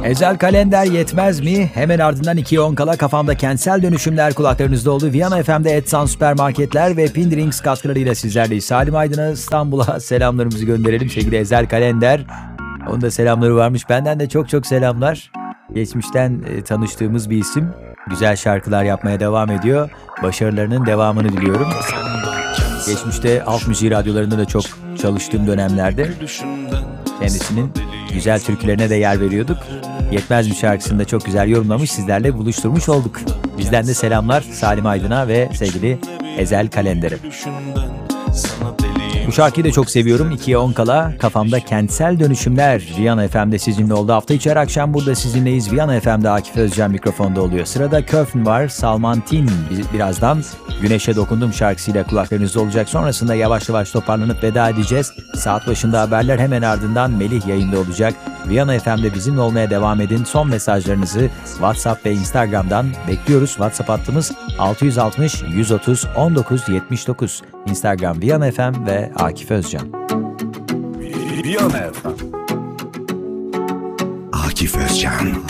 Ezel Kalender yetmez mi? Hemen ardından 2'ye 10 kala kafamda kentsel dönüşümler kulaklarınızda oldu. Viyana FM'de Edsan Süpermarketler ve Pindrings katkılarıyla sizlerleyiz. Salim Aydın'a İstanbul'a selamlarımızı gönderelim sevgili Ezel Kalender. Onun da selamları varmış. Benden de çok çok selamlar. Geçmişten tanıştığımız bir isim. Güzel şarkılar yapmaya devam ediyor. Başarılarının devamını diliyorum. Geçmişte halk müziği radyolarında da çok çalıştığım dönemlerde kendisinin güzel türkülerine de yer veriyorduk. Yetmez mi şarkısını da çok güzel yorumlamış, sizlerle buluşturmuş olduk. Bizden de selamlar Salim Aydın'a ve sevgili Ezel Kalender'e. Bu şarkıyı da çok seviyorum. 2'ye 10 kala kafamda kentsel dönüşümler. Viyana FM'de sizinle oldu. Hafta içi her akşam burada sizinleyiz. Viyana FM'de Akif Özcan mikrofonda oluyor. Sırada Köfn var. Salman Tin birazdan Güneşe Dokundum şarkısıyla kulaklarınızda olacak. Sonrasında yavaş yavaş toparlanıp veda edeceğiz. Saat başında haberler, hemen ardından Melih yayında olacak. Viyana FM'de bizimle olmaya devam edin. Son mesajlarınızı WhatsApp ve Instagram'dan bekliyoruz. WhatsApp hattımız 660 130 19 79. Instagram Viyana FM ve Akif Özcan. Viyana FM. Akif Özcan.